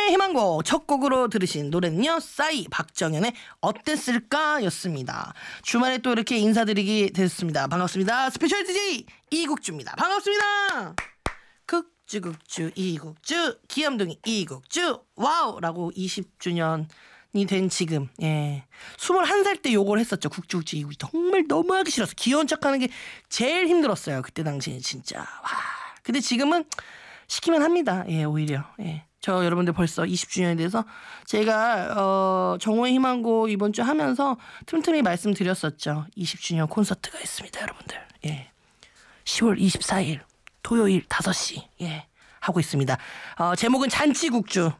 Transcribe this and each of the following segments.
정오의 희망곡 첫 곡으로 들으신 노래는요, 싸이 박정현의 어땠을까 였습니다. 주말에 또 이렇게 인사드리게 됐습니다. 반갑습니다. 스페셜 DJ 이국주입니다. 반갑습니다. 극주 이국주, 귀염둥이 이국주, 와우 라고 20주년이 된 지금, 21살 때 요걸 했었죠. 국주 이국주. 정말 너무 하기 싫었어. 귀여운 척하는 게 제일 힘들었어요. 그때 당시에 진짜. 와. 근데 지금은 시키면 합니다. 오히려. 저 여러분들 벌써 20주년에 대해서 제가 정오의 희망곡 이번 주 하면서 틈틈이 말씀드렸었죠. 20주년 콘서트가 있습니다, 여러분들. 10월 24일 토요일 5시 하고 있습니다. 제목은 잔치국주.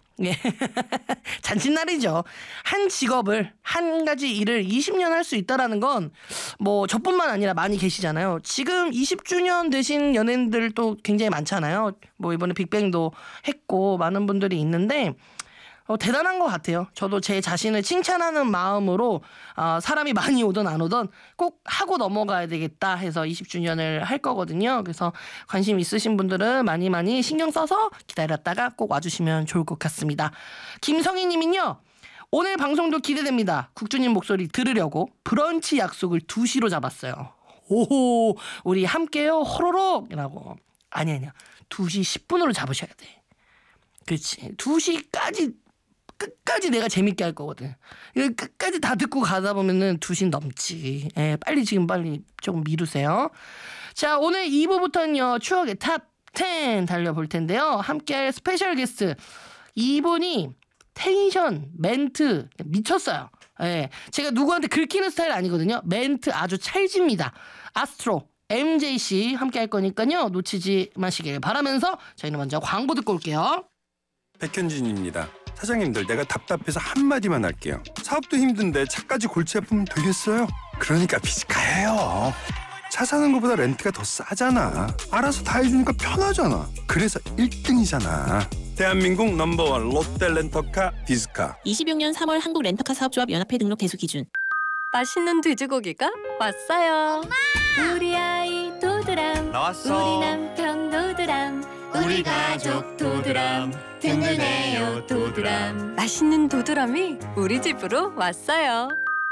잔칫날이죠. 한 직업을, 한 가지 일을 20년 할 수 있다라는 건 뭐 저뿐만 아니라 많이 계시잖아요. 지금 20주년 되신 연예인들도 굉장히 많잖아요. 뭐 이번에 빅뱅도 했고 많은 분들이 있는데 대단한 것 같아요. 저도 제 자신을 칭찬하는 마음으로 사람이 많이 오든 안 오든 꼭 하고 넘어가야 되겠다 해서 20주년을 할 거거든요. 그래서 관심 있으신 분들은 많이 신경 써서 기다렸다가 꼭 와주시면 좋을 것 같습니다. 김성희 님은요. 오늘 방송도 기대됩니다. 국주님 목소리 들으려고 브런치 약속을 2시로 잡았어요. 오호, 우리 함께요 호로록 이라고. 아니야 2시 10분으로 잡으셔야 돼. 그렇지. 2시까지 끝까지 내가 재밌게 할 거거든. 끝까지 다 듣고 가다 보면은 2시 넘지. 빨리 조금 미루세요. 자, 오늘 2부부터는요 추억의 탑 10 달려볼 텐데요. 함께할 스페셜 게스트 이분이 텐션, 멘트 미쳤어요. 제가 누구한테 긁히는 스타일 아니거든요. 멘트 아주 찰집니다. 아스트로 MJ씨 함께 할 거니까요. 놓치지 마시길 바라면서 저희는 먼저 광고 듣고 올게요. 백현진입니다. 사장님들, 내가 답답해서 한마디만 할게요. 사업도 힘든데 차까지 골치 아프면 되겠어요? 그러니까 비즈카예요. 차 사는 것보다 렌트가 더 싸잖아. 알아서 다 해주니까 편하잖아. 그래서 1등이잖아. 대한민국 넘버원 롯데 렌터카 비즈카. 26년 3월 한국 렌터카 사업조합 연합회 등록 대수 기준. 맛있는 돼지고기가 왔어요. 엄마! 우리 아이 도드람. 나왔어. 우리 남편 도드람. 우리 가족 도드람. 든든해요 도드람. 맛있는 도드람이 우리 집으로 왔어요.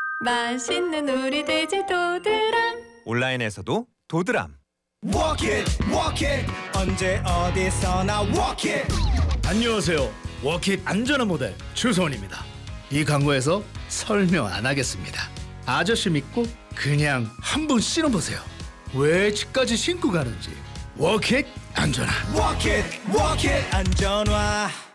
맛있는 우리 돼지 도드람. 온라인에서도 도드람. Walk it, walk it. 언제 어디서나 walk it. 안녕하세요. 워킷 안전한 모델 주소원입니다. 이 광고에서 설명 안 하겠습니다. 아저씨 믿고 그냥 한번 신어보세요. 왜 집까지 신고 가는지. 워킷 안전한. Walk it, walk it. 안전화.